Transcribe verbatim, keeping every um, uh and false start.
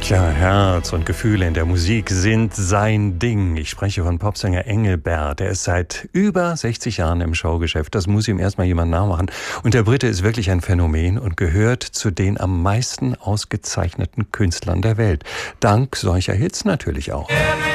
Tja, Herz und Gefühle in der Musik sind sein Ding. Ich spreche von Popsänger Engelbert. Er ist seit über sechzig Jahren im Showgeschäft. Das muss ihm erstmal jemand nachmachen. Und der Brite ist wirklich ein Phänomen und gehört zu den am meisten ausgezeichneten Künstlern der Welt. Dank solcher Hits natürlich auch.